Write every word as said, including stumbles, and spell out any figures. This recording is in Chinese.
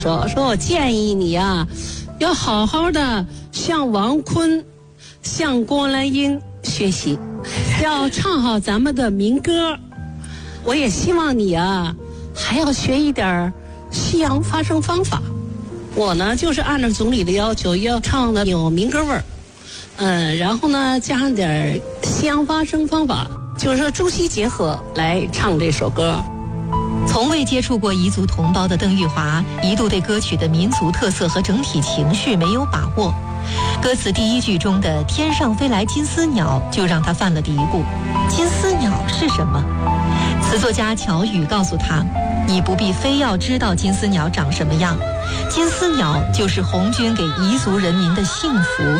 说说我建议你啊，要好好的向王坤、向郭兰英学习，要唱好咱们的民歌。我也希望你啊，还要学一点西洋发声方法。我呢，就是按照总理的要求，要唱的有民歌味儿，嗯，然后呢，加上点西洋发声方法，就是说中西结合来唱这首歌。 从未接触过彝族同胞的邓玉华，一度对歌曲的民族特色和整体情绪没有把握。歌词第一句中的"天上飞来金丝鸟"就让他犯了嘀咕：金丝鸟是什么？词作家乔宇告诉他：你不必非要知道金丝鸟长什么样，金丝鸟就是红军给彝族人民的幸福